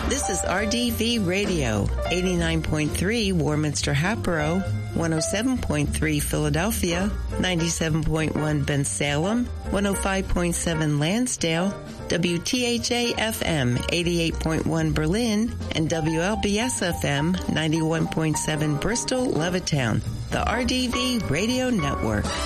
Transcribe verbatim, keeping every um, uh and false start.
This is R D V Radio, eighty-nine point three Warminster Hatboro, one oh seven point three Philadelphia, ninety-seven point one Bensalem, one oh five point seven Lansdale, W T H A F M eighty-eight point one Berlin, and W L B S F M ninety-one point seven Bristol, Levittown. The R D V Radio Network.